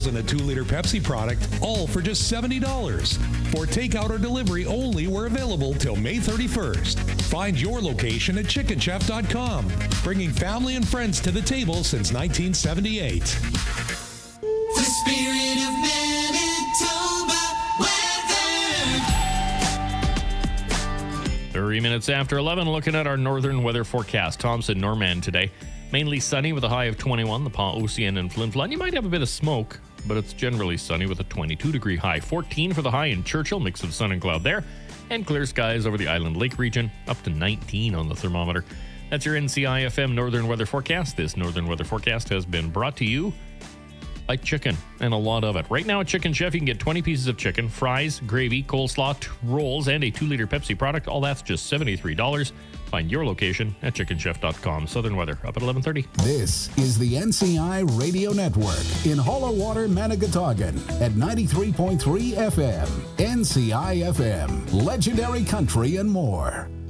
and a 2-liter Pepsi product, all for just $70. For takeout or delivery only, we're available till May 31st. Find your location at chickenchef.com, bringing family and friends to the table since 1978. The spirit of Manitoba weather. 30 minutes after 11, looking at our northern weather forecast. Thompson, Norman today. Mainly sunny with a high of 21, the Pont-Ocean and Flin Flon. You might have a bit of smoke, but it's generally sunny with a 22-degree high. 14 for the high in Churchill, mix of sun and cloud there. And clear skies over the Island Lake region, up to 19 on the thermometer. That's your NCI-FM Northern Weather Forecast. This Northern Weather Forecast has been brought to you by chicken, and a lot of it. Right now at Chicken Chef, you can get 20 pieces of chicken, fries, gravy, coleslaw, rolls, and a 2-liter Pepsi product. All that's just $73. Find your location at chickenchef.com. Southern weather up at 11:30. This is the NCI Radio Network in Hollawater, Manigatogan at 93.3 FM. NCI FM, legendary country and more.